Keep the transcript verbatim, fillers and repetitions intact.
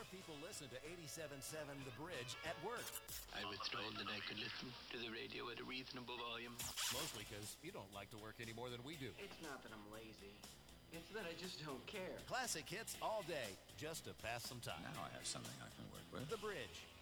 people listen to eighty-seven point seven The Bridge at work. I was told that I could listen to the radio at a reasonable volume. Mostly because you don't like to work any more than we do. It's not that I'm lazy. It's that I just don't care. Classic hits all day, just to pass some time. Now I have something I can work with. The Bridge,